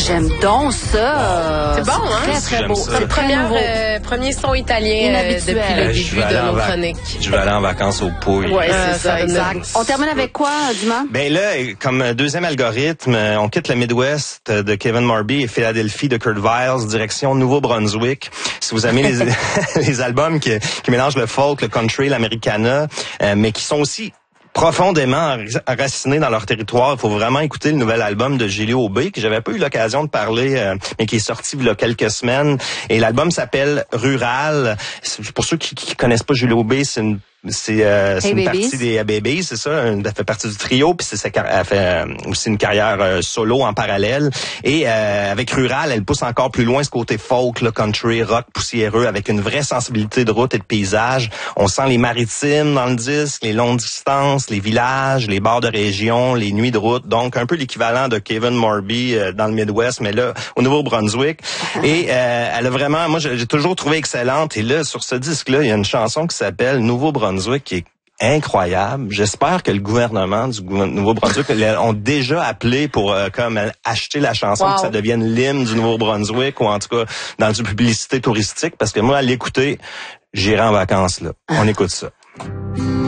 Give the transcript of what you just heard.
J'aime donc ça. C'est bon, hein? Très, très beau. C'est le premier son italien depuis le début de nos chroniques. Je vais aller en vacances au Pouilles. Oui, c'est ça, exact. On termine avec quoi, Dumas? Ben là, comme deuxième algorithme, on quitte le Midwest de Kevin Morby et Philadelphie de Kurt Vile, direction Nouveau-Brunswick. Si vous aimez les albums qui mélangent le folk, le country, l'americana, mais qui sont aussi profondément enracinés dans leur territoire. Il faut vraiment écouter le nouvel album de Julie Aubé, que j'avais pas eu l'occasion de parler, mais qui est sorti il y a quelques semaines. Et l'album s'appelle Rural. Pour ceux qui connaissent pas Julie Aubé, c'est une partie des Babies, c'est ça. Elle fait partie du trio, puis elle fait aussi une carrière solo en parallèle. Et avec Rural, elle pousse encore plus loin ce côté folk, là, country, rock poussiéreux, avec une vraie sensibilité de route et de paysage. On sent les maritimes dans le disque, les longues distances, les villages, les bars de région, les nuits de route. Donc un peu l'équivalent de Kevin Morby dans le Midwest, mais là au Nouveau-Brunswick. Et elle a vraiment, moi j'ai toujours trouvé excellente. Et là sur ce disque-là, il y a une chanson qui s'appelle Nouveau-Brunswick, qui est incroyable. J'espère que le gouvernement du Nouveau-Brunswick ont déjà appelé pour comme acheter la chanson, que ça devienne l'hymne du Nouveau-Brunswick, ou en tout cas dans une publicité touristique, parce que moi à l'écouter, j'irai en vacances là. On écoute ça.